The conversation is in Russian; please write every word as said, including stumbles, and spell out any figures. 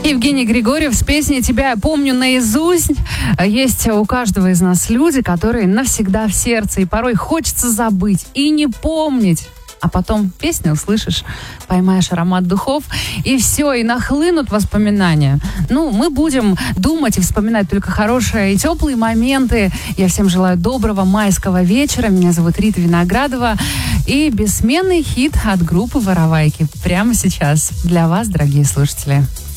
Евгений Григорьев с песней «Тебя я помню наизусть». Есть у каждого из нас люди, которые навсегда в сердце, и порой хочется забыть и не помнить. А потом песню услышишь, поймаешь аромат духов, и все, и нахлынут воспоминания. Ну, мы будем думать и вспоминать только хорошие и теплые моменты. Я всем желаю доброго майского вечера. Меня зовут Рита Виноградова. И бессменный хит от группы «Воровайки» прямо сейчас для вас, дорогие слушатели.